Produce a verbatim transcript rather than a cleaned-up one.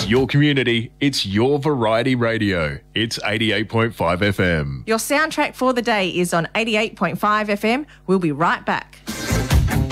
It's your community. It's your variety radio. It's eighty-eight point five F M. Your soundtrack for the day is on eighty-eight point five F M. We'll be right back.